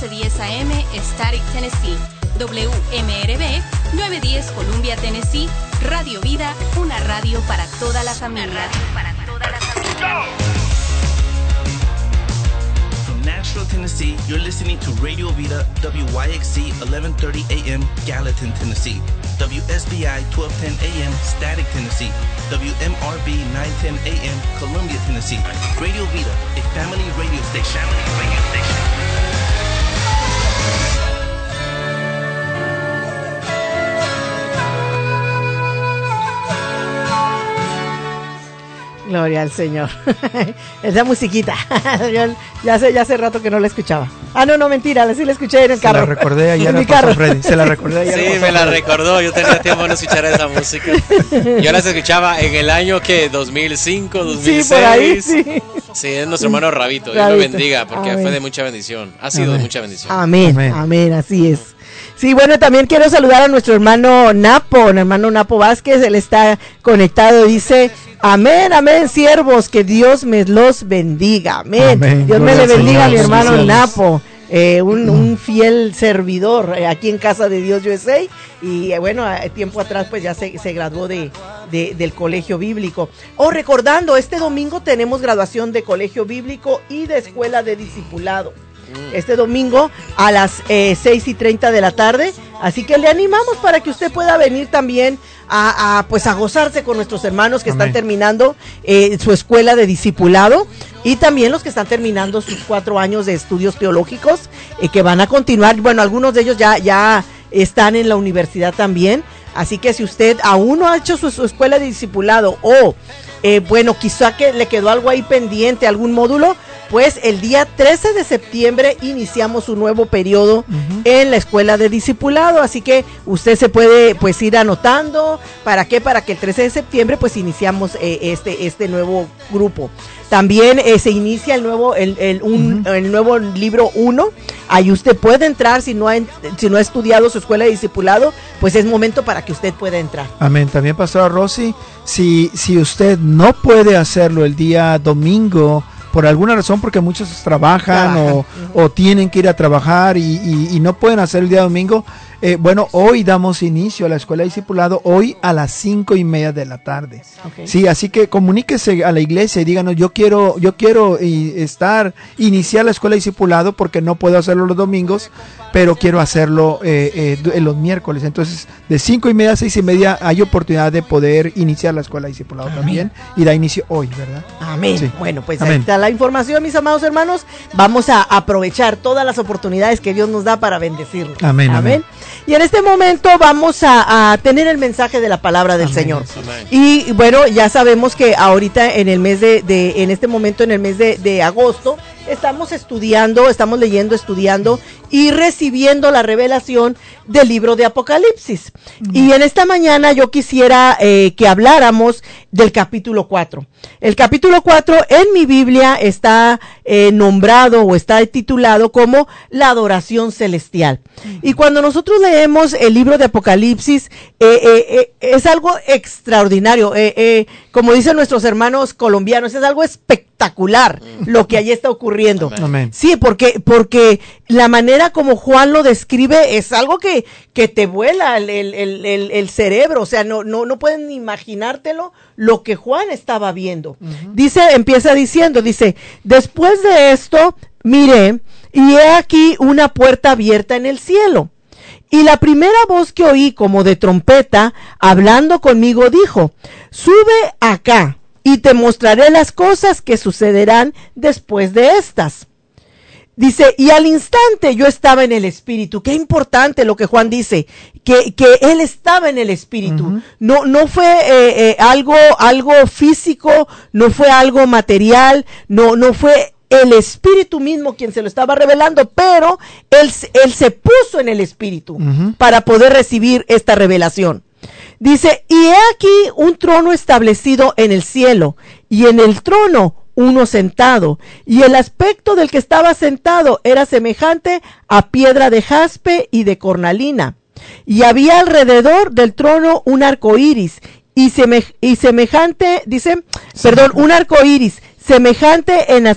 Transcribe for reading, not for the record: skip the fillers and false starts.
1110 AM, Static, Tennessee. WMRB 910 Columbia, Tennessee. Radio Vida, una radio para toda la familia. From Nashville, Tennessee, you're listening to Radio Vida, WYXC 1130 AM, Gallatin, Tennessee. WSBI 1210 AM, Static, Tennessee. WMRB 910 AM, Columbia, Tennessee. Radio Vida, a family radio station. Gloria al Señor. Esa musiquita. Ya hace rato que no la escuchaba. Ah, no, mentira, sí la escuché en el carro. Se la recordé ayer en a mi carro. Freddy. Se la recordé ayer. Sí, me la recordó. Yo tenía tiempo de no escuchar esa música. Yo las escuchaba en el año que 2005, 2006. Sí, por ahí, sí. Sí, es nuestro hermano Rabito. Dios lo bendiga, porque fue de mucha bendición. Ha sido de mucha bendición. Amén, así es. Sí, bueno, también quiero saludar a nuestro hermano Napo Vázquez. Él está conectado, dice: amén, siervos, que Dios me los bendiga. Amén. Dios me le bendiga a mi hermano Napo, un fiel servidor aquí en Casa de Dios USA. Y bueno, tiempo atrás pues ya se graduó del colegio bíblico. Recordando, este domingo tenemos graduación de colegio bíblico y de escuela de discipulado. Este domingo a las 6:30 de la tarde, así que le animamos para que usted pueda venir también a gozarse con nuestros hermanos que están terminando su escuela de discipulado, y también los que están terminando sus 4 años de estudios teológicos, que van a continuar. Bueno, algunos de ellos ya están en la universidad también, así que si usted aún no ha hecho su escuela de discipulado o quizá que le quedó algo ahí pendiente, algún módulo, pues el día 13 de septiembre iniciamos un nuevo periodo en la escuela de discipulado, así que usted se puede pues ir anotando. ¿Para qué? Para que el 13 de septiembre pues iniciamos este nuevo grupo. También se inicia el nuevo libro 1. Ahí usted puede entrar. Si no ha estudiado su escuela de discipulado, pues es momento para que usted pueda entrar. Amén. También, Pastora Rosy, si usted no puede hacerlo el día domingo, por alguna razón, porque muchos trabajan o tienen que ir a trabajar y no pueden hacer el día domingo, hoy damos inicio a la escuela de discipulado, hoy a las 5:30 de la tarde. Okay. Sí, así que comuníquese a la iglesia y díganos: yo quiero iniciar la escuela de discipulado porque no puedo hacerlo los domingos, pero quiero hacerlo en los miércoles. Entonces, de 5:30 a 6:30 hay oportunidad de poder iniciar la escuela de discipulado también, y da inicio hoy, ¿verdad? Amén. Sí. Bueno, pues ahí está la información, mis amados hermanos. Vamos a aprovechar todas las oportunidades que Dios nos da para bendecirnos. Amén. Y en este momento vamos a tener el mensaje de la palabra del Señor. Amén. Y bueno, ya sabemos que ahorita en el mes en este momento, en el mes de agosto, estamos leyendo, estudiando y recibiendo la revelación del libro de Apocalipsis. Y en esta mañana yo quisiera que habláramos del capítulo 4. El capítulo 4 en mi Biblia está nombrado o está titulado como la adoración celestial. Y cuando nosotros leemos el libro de Apocalipsis, es algo extraordinario. Como dicen nuestros hermanos colombianos, es algo espectacular lo que allí está ocurriendo. Amén. Sí, porque la manera como Juan lo describe es algo que te vuela el cerebro. O sea, no pueden imaginártelo lo que Juan estaba viendo. Empieza diciendo, después de esto miré, y he aquí una puerta abierta en el cielo. Y la primera voz que oí como de trompeta, hablando conmigo, dijo: sube acá, y te mostraré las cosas que sucederán después de estas. Dice, y al instante yo estaba en el Espíritu. Qué importante lo que Juan dice, que él estaba en el Espíritu. No fue algo físico, no fue algo material, no fue el Espíritu mismo quien se lo estaba revelando, pero él se puso en el Espíritu para poder recibir esta revelación. Dice, y he aquí un trono establecido en el cielo, y en el trono uno sentado, y el aspecto del que estaba sentado era semejante a piedra de jaspe y de cornalina, y había alrededor del trono un arco iris, un arco iris semejante en